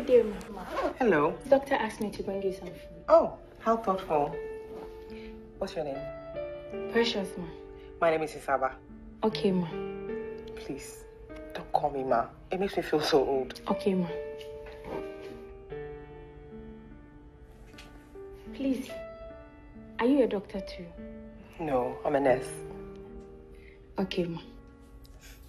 day, ma. Hello. The doctor asked me to bring you some food. Oh, how thoughtful. What's your name? Precious, ma. My name is Isaba. Okay, ma. Please, don't call me ma. It makes me feel so old. Okay, ma. Please, are you a doctor too? No, I'm a nurse. Okay, ma.